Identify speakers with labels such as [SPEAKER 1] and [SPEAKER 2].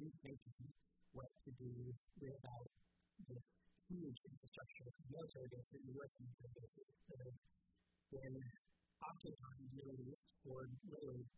[SPEAKER 1] rethinking what to do about this huge infrastructure of military bases, U.S. military bases that have been occupying the Middle East for literally